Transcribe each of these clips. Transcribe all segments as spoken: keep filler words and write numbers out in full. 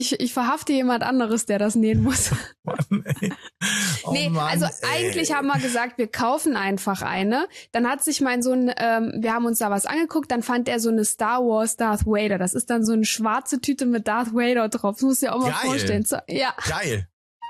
Ich, ich verhafte jemand anderes, der das nähen muss. Mann, ey. Oh nee, Mann, also ey. eigentlich haben wir gesagt, wir kaufen einfach eine. Dann hat sich mein Sohn, ähm, wir haben uns da was angeguckt, dann fand er so eine Star Wars Darth Vader. Das ist dann so eine schwarze Tüte mit Darth Vader drauf. Das musst du dir auch mal Geil. vorstellen. So, ja. Geil.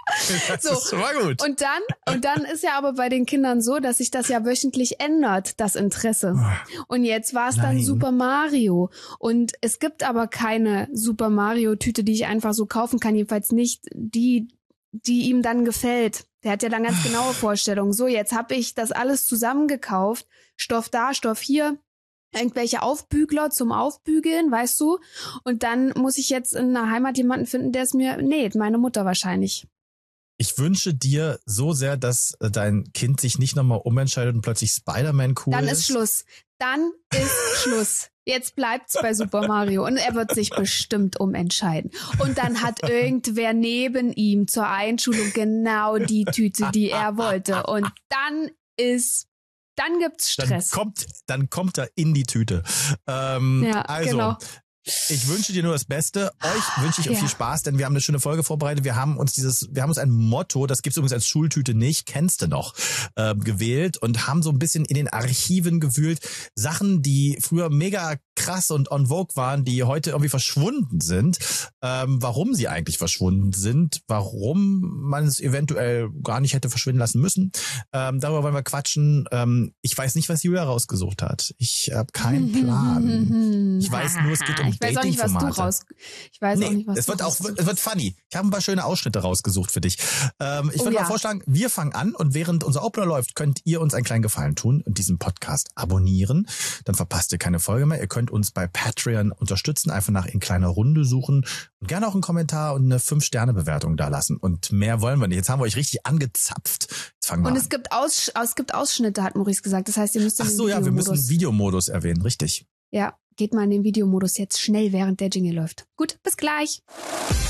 Das So. ist schon mal gut. Und dann, und dann ist ja aber bei den Kindern so, dass sich das ja wöchentlich ändert, das Interesse. Und jetzt war es dann Nein. Super Mario. Und es gibt aber keine Super Mario Tüte, die ich einfach so kaufen kann. Jedenfalls nicht die, die ihm dann gefällt. Der hat ja dann ganz genaue Vorstellungen. So, jetzt habe ich das alles zusammengekauft. Stoff da, Stoff hier. Irgendwelche Aufbügler zum Aufbügeln, weißt du? Und dann muss ich jetzt in der Heimat jemanden finden, der es mir näht. Meine Mutter wahrscheinlich. Ich wünsche dir so sehr, dass dein Kind sich nicht nochmal umentscheidet und plötzlich Spider-Man cool Dann ist. ist Schluss. Dann ist Schluss. Jetzt bleibt's bei Super Mario und er wird sich bestimmt umentscheiden. Und dann hat irgendwer neben ihm zur Einschulung genau die Tüte, die er wollte. Und dann ist, dann gibt's Stress. Dann kommt, dann kommt er in die Tüte. Ähm, Ja, also, genau. Ich wünsche dir nur das Beste. Euch wünsche ich auch Ja. viel Spaß, denn wir haben eine schöne Folge vorbereitet. Wir haben uns dieses, wir haben uns ein Motto, das gibt's übrigens als Schultüte nicht, kennst du noch, äh, gewählt und haben so ein bisschen in den Archiven gewühlt. Sachen, die früher mega krass und on vogue waren, die heute irgendwie verschwunden sind. Ähm, warum sie eigentlich verschwunden sind, warum man es eventuell gar nicht hätte verschwinden lassen müssen. Ähm, darüber wollen wir quatschen. Ähm, ich weiß nicht, was Julia rausgesucht hat. Ich habe keinen Plan. Ich weiß nur, es geht um Ich weiß auch nicht, was du Dating-Formate. raus. Ich weiß Nee, auch nicht, was es du wird auch, rausgesucht es wird funny. Ich habe ein paar schöne Ausschnitte rausgesucht für dich. Ähm, ich Oh würde ja. mal vorschlagen, wir fangen an und während unser Opener läuft, könnt ihr uns einen kleinen Gefallen tun und diesen Podcast abonnieren. Dann verpasst ihr keine Folge mehr. Ihr könnt uns bei Patreon unterstützen, einfach nach in kleiner Runde suchen und gerne auch einen Kommentar und eine fünf Sterne Bewertung da lassen. Und mehr wollen wir nicht. Jetzt haben wir euch richtig angezapft. Jetzt fangen wir Und an. es gibt Aus, es gibt Ausschnitte, hat Maurice gesagt. Das heißt, ihr müsst in Ach den so, ja, wir müssen Videomodus. Videomodus erwähnen, richtig. Ja, geht mal in den Videomodus jetzt schnell, während der Jingle läuft. Gut, bis gleich.